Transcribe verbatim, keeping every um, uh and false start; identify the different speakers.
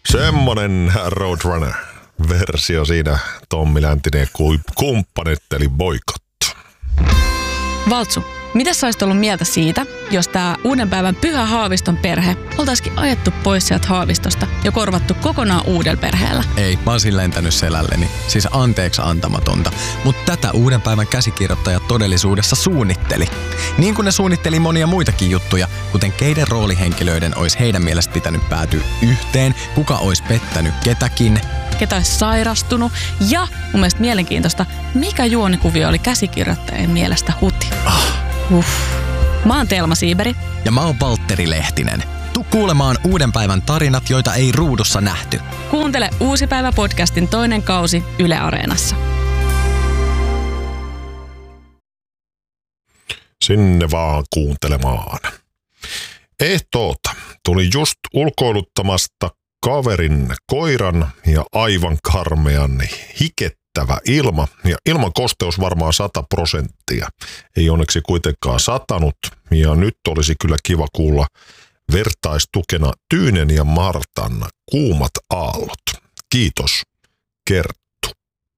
Speaker 1: Semmonen Roadrunner-versio siinä Tommi Läntinen kumppanit eli Boikott.
Speaker 2: Valtsu, mitä sä olisit ollut mieltä siitä, jos tää uuden päivän Pyhä Haaviston perhe oltaisikin ajettu pois sieltä Haavistosta ja korvattu kokonaan uudella perheellä?
Speaker 3: Ei, mä olisin lentänyt selälleni. Siis anteeksi antamatonta. Mutta tätä uuden päivän käsikirjoittaja todellisuudessa suunnitteli. Niin kuin ne suunnitteli monia muitakin juttuja, kuten keiden roolihenkilöiden olisi heidän mielestä pitänyt päätyä yhteen, kuka olisi pettänyt ketäkin,
Speaker 2: ketä olisi sairastunut ja mun mielestä mielenkiintoista, mikä juonikuvio oli käsikirjoittajien mielestä huti.
Speaker 3: Ah.
Speaker 2: Uff. Mä oon Telma Siiberi.
Speaker 3: Ja mä oon Valtteri Lehtinen. Tuu kuulemaan uuden päivän tarinat, joita ei ruudussa nähty.
Speaker 2: Kuuntele Uusi päivä podcastin toinen kausi Yle Areenassa.
Speaker 1: Sinne vaan kuuntelemaan. Ehtoota tuli just ulkoiluttamasta kaverin koiran ja aivan karmean hikettävä ilma. Ja ilman kosteus varmaan sata prosenttia. Ei onneksi kuitenkaan satanut. Ja nyt olisi kyllä kiva kuulla vertaistukena Tyynen ja Martan Kuumat aallot. Kiitos, Kert.